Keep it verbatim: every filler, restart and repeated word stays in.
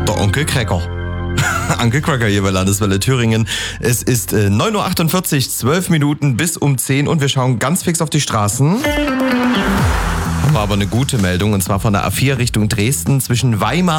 der Onkel Cracker. Onkel Cracker hier bei Landeswelle Thüringen. Es ist äh, neun Uhr achtundvierzig, zwölf Minuten bis um zehn und wir schauen ganz fix auf die Straßen. Haben wir aber eine gute Meldung und zwar von der A vier Richtung Dresden zwischen Weimar